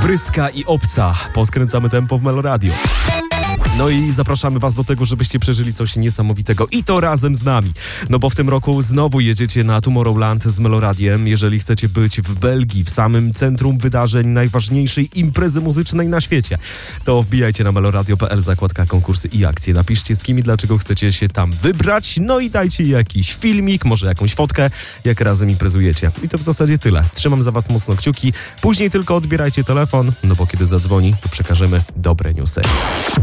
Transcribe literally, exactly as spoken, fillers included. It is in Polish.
Pryska i Obca. Podkręcamy tempo w Meloradio. No i zapraszamy was do tego, żebyście przeżyli coś niesamowitego i to razem z nami. No bo w tym roku znowu jedziecie na Tomorrowland z Meloradiem. Jeżeli chcecie być w Belgii, w samym centrum wydarzeń najważniejszej imprezy muzycznej na świecie, to wbijajcie na meloradio kropka p l, zakładka konkursy i akcje. Napiszcie, z kim i dlaczego chcecie się tam wybrać. No i dajcie jakiś filmik, może jakąś fotkę, jak razem imprezujecie. I to w zasadzie tyle. Trzymam za was mocno kciuki. Później tylko odbierajcie telefon, no bo kiedy zadzwoni, to przekażemy dobre newsy.